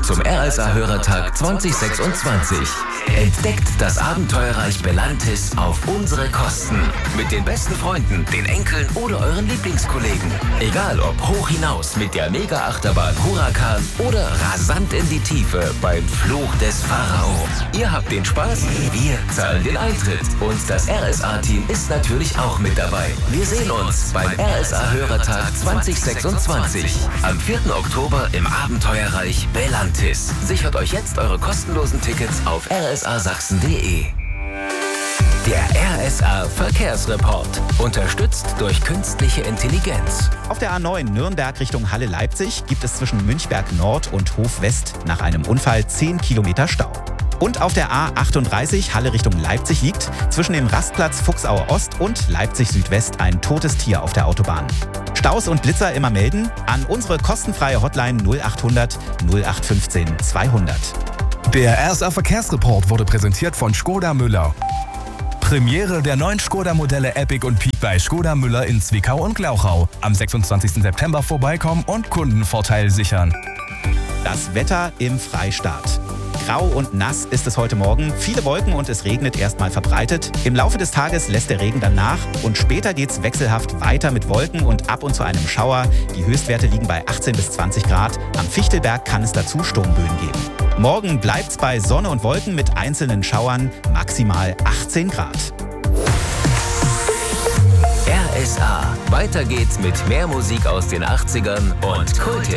zum RSA-Hörertag 2026. Entdeckt das Abenteuerreich Belantis auf unsere Kosten. Mit den besten Freunden, den Enkeln oder euren Lieblingskollegen. Egal ob hoch hinaus mit der Mega-Achterbahn Huracan oder rasant in die Tiefe beim Fluch des Pharao. Ihr habt den Spaß, wir zahlen den Eintritt. Und das RSA-Team ist natürlich auch mit dabei. Wir sehen uns beim RSA-Hörertag 2026. Am 4. Oktober im Abenteuerreich Belantis. Sichert euch jetzt eure kostenlosen Tickets auf rsasachsen.de. Der RSA Verkehrsreport. Unterstützt durch künstliche Intelligenz. Auf der A9 Nürnberg Richtung Halle-Leipzig gibt es zwischen Münchberg Nord und Hof West nach einem Unfall 10 Kilometer Stau. Und auf der A38 Halle Richtung Leipzig liegt zwischen dem Rastplatz Fuchsauer Ost und Leipzig Südwest ein totes Tier auf der Autobahn. Staus und Blitzer immer melden an unsere kostenfreie Hotline 0800 0815 200. Der RSA Verkehrsreport wurde präsentiert von Škoda Müller. Premiere der neuen Škoda-Modelle Epic und Peak bei Škoda Müller in Zwickau und Glauchau. Am 26. September vorbeikommen und Kundenvorteil sichern. Das Wetter im Freistaat. Grau und nass ist es heute Morgen, viele Wolken und es regnet erstmal verbreitet. Im Laufe des Tages lässt der Regen dann nach und später geht's wechselhaft weiter mit Wolken und ab und zu einem Schauer. Die Höchstwerte liegen bei 18 bis 20 Grad. Am Fichtelberg kann es dazu Sturmböen geben. Morgen bleibt's bei Sonne und Wolken mit einzelnen Schauern, maximal 18 Grad. RSA. Weiter geht's mit mehr Musik aus den 80ern und Kult.